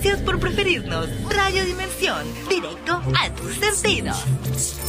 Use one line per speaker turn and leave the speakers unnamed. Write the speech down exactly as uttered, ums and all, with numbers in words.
Gracias por preferirnos. Radio Dimensión, directo a tus sentidos.